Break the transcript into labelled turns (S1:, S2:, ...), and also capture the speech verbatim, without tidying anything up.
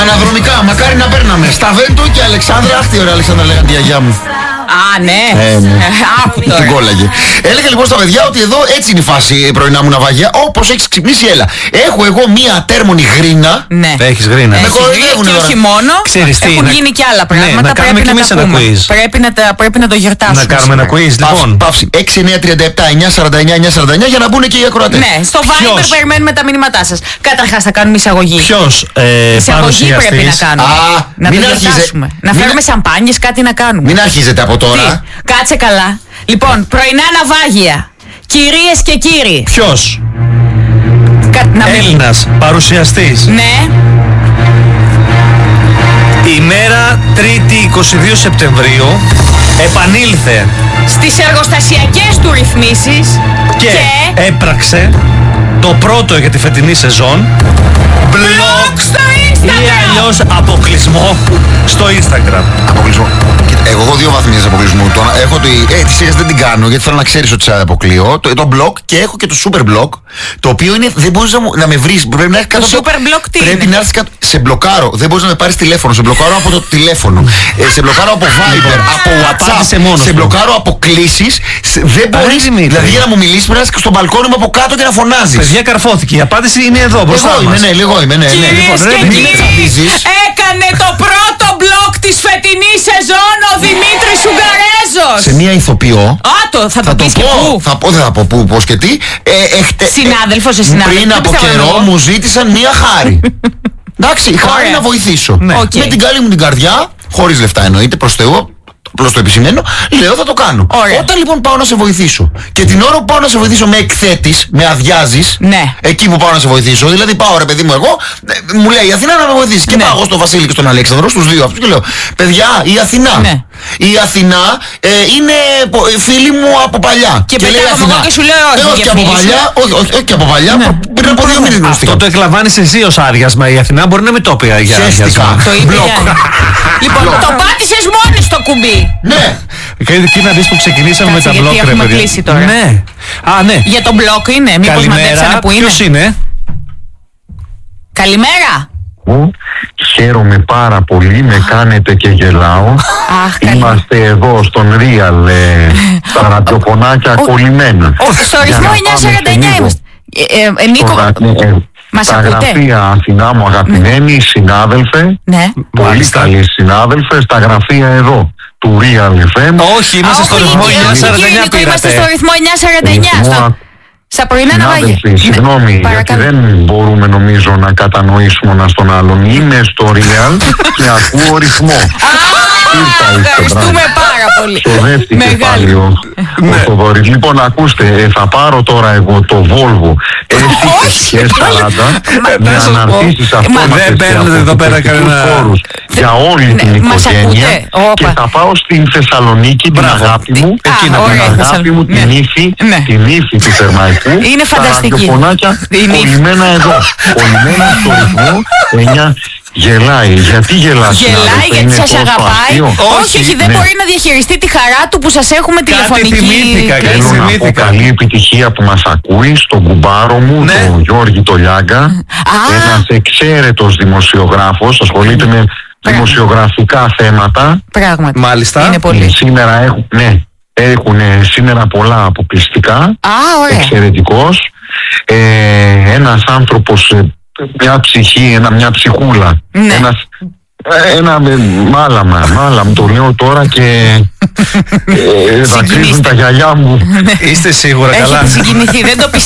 S1: Αναδρομικά, μακάρι να παίρναμε. Σταβέντο και Αλεξάνδρα. Αχ, τι ωραία Αλεξάνδρα λέγανε τη γιαγιά μου.
S2: Α, ναι.
S1: Ε, ναι.
S2: Άκου τώρα.
S1: Την κόλλαγε. Έλεγα λοιπόν στα παιδιά ότι εδώ έτσι είναι η φάση πρωινά μου ναυαγία. Όπως έχεις ξυπνήσει, έλα. Έχω εγώ μία ατέρμονη γρίνα.
S2: Ναι.
S3: Έχεις γρίνα.
S1: Με κοροϊδεύουν
S2: Και
S1: τώρα.
S2: όχι μόνο.
S3: Ξέρεις τι,
S2: Έχουν
S3: να-
S2: γίνει και άλλα
S3: Ναι,
S2: πράγματα.
S3: να κάνουμε
S2: πρέπει
S3: κι
S2: να
S3: εμείς
S2: τα
S3: ένα
S2: πούμε.
S3: quiz.
S2: Πρέπει να, τα, πρέπει να το γιορτάσουμε.
S3: Να κάνουμε ένα
S2: σήμερα.
S3: quiz, λοιπόν.
S1: Παύση, έξι εννιά τριάντα επτά εννιά σαράντα εννιά εννιά σαράντα εννιά για να μπουν και οι ακροατές.
S2: Ναι, στο Viber
S3: Ποιος?
S2: περιμένουμε τα μηνύματά σας. Καταρχάς θα κάνουμε εισαγωγή.
S3: Ποιος ε,
S2: Εισαγωγή πρέπει να
S3: παρουσιαστής?
S2: κάνουμε.
S1: Α,
S2: να
S1: μην
S2: το
S1: αρχίζε-
S2: γιορτάσουμε. Να
S1: μην
S2: φέρουμε
S1: α-
S2: σαμπάνιες, κάτι να κάνουμε.
S1: Μην αρχίζετε από τώρα.
S2: Τι, κάτσε καλά. Λοιπόν, πρωινά ναυάγια. Κυρίες και κύριοι.
S3: Ποιος?
S2: Κα- να μην-
S3: Έλληνας παρουσιαστής.
S2: Ναι.
S3: Ημέρα Τρίτη είκοσι δύο Σεπτεμβρίου επανήλθε
S2: Στις εργοστασιακές του ρυθμίσεις
S3: και, έπραξε το πρώτο για τη φετινή σεζόν
S2: blog στο
S3: ή
S2: Instagram.
S3: αλλιώς αποκλεισμό στο Instagram.
S1: Αποκλεισμό. Κοίτα, εγώ έχω δύο βαθμίδες αποκλεισμού. Το, να- έχω το, ε, τη σειρά δεν την κάνω γιατί θέλω να ξέρεις ότι σε αποκλείω. Το, το blog και έχω και το super blog. Το οποίο είναι, δεν μπορείς να, μου- να με βρεις. Πρέπει να έρθεις κάτω.
S2: Το
S1: από-
S2: super blog τι
S1: Πρέπει
S2: είναι?
S1: να έρθεις κάτω. Σε μπλοκάρω. Δεν μπορείς να με πάρεις τηλέφωνο. Σε μπλοκάρω από το τηλέφωνο. ε, σε μπλοκάρω από Viber, από
S3: Απάντησε
S1: WhatsApp.
S3: μόνος
S1: Σε
S3: του.
S1: μπλοκάρω από κλήσεις. Σε- Δεν μπορείς.
S3: Δημήτρη.
S1: Δηλαδή για να μου μιλήσεις πρέπει να είσαι στο μπαλκόνι μου από κάτω και να φωνάζεις.
S3: Παιδιά, καρφώθηκε. Η απάντηση είναι εδώ μπροστά
S1: Εγώ είμαι,
S3: μας.
S1: ναι, εγώ είμαι, ναι, ναι.
S2: Κυρίες
S1: Λοιπόν,
S2: και
S1: ρε, μην με
S2: κύριοι,
S1: τσαντίζεις.
S2: έκανε το πρώτο blog της φετινής σεζόν ο Δημήτρης Σουγκαρέζος.
S1: Σε μία ηθοποιό.
S2: Α, το, θα,
S1: Θα
S2: το
S1: το
S2: πεις και
S1: πω,
S2: πού.
S1: θα πω, δεν θα πω πού, πώς και τι. Ε, έχτε,
S2: Συνάδελφος, σε συνάδελφος.
S1: Πριν
S2: Δεν
S1: από
S2: πιστεύω
S1: καιρό
S2: εγώ.
S1: μου ζήτησαν μία χάρη. Εντάξει, χάρη
S2: Ωραία.
S1: να βοηθήσω.
S3: Ναι.
S2: Οκ.
S1: Με την καλή μου την καρδιά, χωρίς λεφτά εννοείται, προς Θεού, απλώς το επισημαίνω, λέω θα το κάνω.
S2: Ωραία.
S1: Όταν λοιπόν πάω να σε βοηθήσω και την ώρα που πάω να σε βοηθήσω με εκθέτεις, με αδειάζεις,
S2: Ναι.
S1: εκεί που πάω να σε βοηθήσω, δηλαδή πάω ρε παιδί μου εγώ, ε, μου λέει η Αθηνά να με βοηθήσει. Και
S2: Ναι.
S1: πάω εγώ στον Βασίλη και στον Αλέξανδρο, στους δύο αυτούς και λέω, παιδιά, η Αθηνά.
S2: Ναι.
S1: Η Αθηνά ε, είναι πο- ε, φίλη μου από παλιά.
S2: Και
S1: λέει
S2: πετάγομαι
S1: Αθηνά,
S2: εγώ και σου λέω, όχι,
S1: ε, όχι
S2: για
S1: από
S2: φίλη σου.
S1: παλιά, όχι, όχι, όχι και από παλιά,
S2: Ναι.
S1: προ- πριν από δύο μήνες
S3: Αυτό
S1: γνωστήκαμε.
S3: το εκλαμβάνεις εσύ ως άδειασμα. Η Αθηνά μπορεί να μην το πει για
S1: Χαίστηκα.
S3: άδειασμα.
S2: Το είπε
S1: Μπλοκ.
S2: Γιάννη. Λοιπόν,
S1: Μπλοκ.
S2: το πάτησες μόνος το κουμπί.
S1: Ναι.
S3: Και εκεί να δεις που ξεκινήσαμε με
S2: Κάτσε,
S3: τα
S2: γιατί
S3: μπλοκ, ρε
S2: έχουμε
S3: παιδιά.
S2: κλείσει τώρα.
S3: Ναι. Α, ναι.
S2: Για τον blog είναι, μήπως μαντέψανε
S3: Καλημέρα.
S2: που είναι.
S3: Ποιος είναι?
S2: Καλημέρα.
S4: Χαίρομαι πάρα πολύ, με κάνετε και γελάω.
S2: Αχ, καλή.
S4: Είμαστε εδώ στον Real, ε, τα ραδιοφωνάκια
S2: Ο-
S4: κολλημένα.
S2: Ο- Στο
S4: Για
S2: ρυθμό
S4: να
S2: εννιά
S4: πάμε
S2: σαράντα
S4: σε
S2: εννιά
S4: λίγο.
S2: είμαστε. Ε, ε, ε, Νίκο,
S4: Στο ρα- ε,
S2: μας
S4: τα
S2: ακούτε?
S4: γραφεία Αθηνά μου αγαπημένοι, συνάδελφε,
S2: Ναι.
S4: πολύ
S3: Μάλιστα.
S4: καλοί συνάδελφε, στα γραφεία εδώ του Real εφ εμ.
S3: Όχι, είμαστε
S2: Α,
S3: στο
S2: όχι,
S3: ρυθμό
S2: κύριε,
S3: εννιά
S2: όχι,
S3: σαράντα
S2: κύριε
S3: εννιά
S2: Νίκο, είμαστε στο
S3: πήρατε.
S2: ρυθμό εννιά σαράντα εννιά.
S4: Ρυθμό,
S2: στο- Στα πρωινά ναυάγια.
S4: Συνάδελφοι,
S2: Ναι,
S4: συγγνώμη, γιατί
S2: παρακαλώ.
S4: δεν μπορούμε νομίζω να κατανοήσουμε ένα τον άλλον. Είμαι στο Real και ακούω ρυθμό. Ήρθα, ήρθε,
S2: Ευχαριστούμε
S4: μπράβο.
S2: πάρα πολύ.
S4: Στο δεύτερο
S2: Μεγάλη.
S4: κεφάλαιο ο Θοδωρής. Λοιπόν, ακούστε, ε, θα πάρω τώρα εγώ το Volvo
S2: Όχι,
S4: ες σαράντα
S2: Μα,
S4: με
S2: να σας πω.
S4: αναρτήσεις
S2: Μα-
S4: αυτόματες
S3: Δεν
S4: και
S3: παίρνετε εδώ πέρα
S4: αποθηκευτικούς
S3: κανένα-
S4: φόρους για όλη
S2: Ναι,
S4: την
S2: μας
S4: οικογένεια
S2: ακούτε? Όπα.
S4: και θα πάω στην Θεσσαλονίκη, την
S3: Μπράβο.
S4: αγάπη μου,
S2: Α,
S4: την
S2: ωραία,
S4: αγάπη
S2: Θεσσαλονίκη.
S4: μου, την
S2: Ναι.
S4: ύφη,
S2: Ναι.
S4: την ύφη του Θερμαϊκού.
S2: Είναι φανταστική.
S4: Τα ραδιοφωνάκια
S2: Είναι ύφη.
S4: κολλημένα εδώ, κολλημένα στο ρυθμό εννιά. Γελάει, γιατί γελάς?
S2: Γελάει
S4: συνάδελφε?
S2: γιατί
S4: Είναι
S2: σας
S4: τόσο
S2: αγαπάει.
S4: αστείο?
S2: Όχι, όχι, δεν
S4: Ναι.
S2: μπορεί να διαχειριστεί τη χαρά του που σας έχουμε τηλεφωνική.
S3: θυμήθηκα, κάτι
S4: Θέλω να πω
S3: θυμήθηκα.
S4: καλή επιτυχία που μας ακούει στον κουμπάρο μου,
S3: Ναι.
S4: τον Γιώργη το Λιάγκα.
S2: Α.
S4: Ένας εξαίρετος δημοσιογράφος, ασχολείται με δημοσιογραφικά θέματα.
S2: Πράγματι.
S3: Μάλιστα.
S2: Είναι πολύ.
S4: Σήμερα έχουν, ναι, έχουν σήμερα πολλά αποκλειστικά.
S2: Α, ωραία.
S4: Εξαιρετικός. Ε, ένας άνθρωπος, ε, μια ψυχή, ένα, μια ψυχούλα.
S2: Ναι.
S4: Ένας, ε, ένα ε, μάλαμα, μάλαμα, το λέω τώρα και ε, δακρύζουν τα γυαλιά μου.
S3: Είστε σίγουρα καλά?
S2: Έχετε συγκινηθεί, δεν το πιστεύω.